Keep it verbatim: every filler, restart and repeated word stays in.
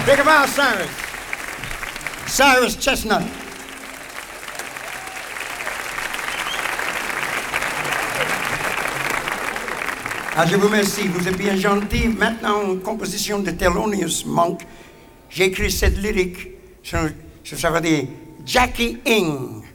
Think about Cyrus. Cyrus Chestnut. Ah, je vous remercie, vous êtes bien gentil. Maintenant, en composition de Thelonious Monk, j'ai écrit cette lyrique, ça, ça veut dire Jackie Ing.